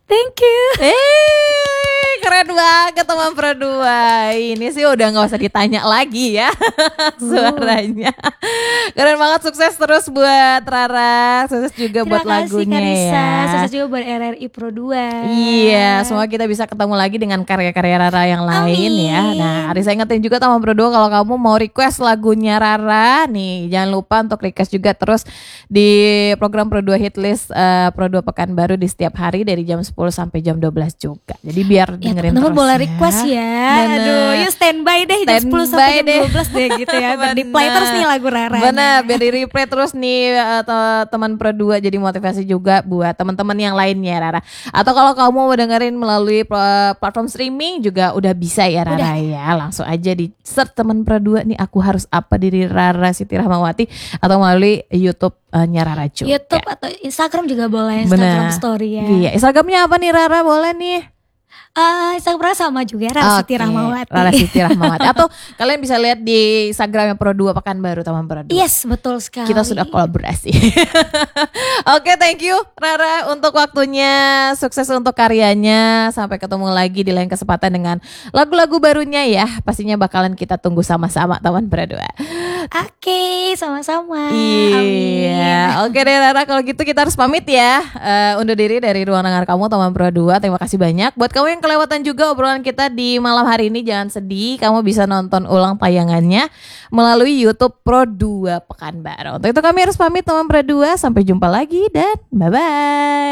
Thank you. Keren banget teman Pro 2. Ini sih udah gak usah ditanya lagi ya suaranya. Keren banget, sukses terus buat Rara. Sukses juga buat lagunya Karissa. ya. Sukses juga buat RRI Pro 2. Iya, semoga kita bisa ketemu lagi dengan karya-karya Rara yang lain. Amin. Ya. Nah, Arisa ingetin juga teman Pro 2 kalau kamu mau request lagunya Rara nih, jangan lupa untuk request juga terus di program Pro 2 Hitlist Pro 2 Pekanbaru di setiap hari dari jam 10 sampai jam 12 juga. Jadi biar dengerin teman-teman terus boleh ya. request ya. Bener. Aduh, yuk standby deh jam 10 sampai jam 12 deh gitu ya. Biar di play terus nih lagu Rara. Bener, biar di replay terus nih teman Pro 2, jadi motivasi juga buat teman-teman yang lainnya Rara. Atau kalau kamu mau dengerin melalui platform streaming juga udah bisa ya Rara ya. Langsung aja di search teman Pro 2 nih, aku harus apa diri Rara Siti Rahmawati, atau melalui YouTube-nya Rara juga. YouTube atau Instagram juga boleh, Instagram story ya. Iya, Instagramnya apa nih Rara, boleh nih? Instagram sama juga Rara Siti Rahmawati. Rara Siti Rahmawati. Atau kalian bisa lihat di Instagramnya Pro 2 Pekanbaru teman Pro 2. Yes, betul sekali. Kita sudah kolaborasi. Oke, thank you Rara untuk waktunya. Sukses untuk karyanya. Sampai ketemu lagi di lain kesempatan dengan lagu-lagu barunya ya. Pastinya bakalan kita tunggu sama-sama teman Pro 2. Oke, sama-sama. Iya. Amin. Oke deh Rara, kalau gitu kita harus pamit ya. Undur diri dari ruang dengar kamu teman Pro 2. Terima kasih banyak. Buat kamu yang kelewatan juga obrolan kita di malam hari ini, jangan sedih. Kamu bisa nonton ulang tayangannya melalui YouTube Pro 2 Pekanbaru. Untuk itu kami harus pamit teman Pro 2. Sampai jumpa lagi dan bye-bye.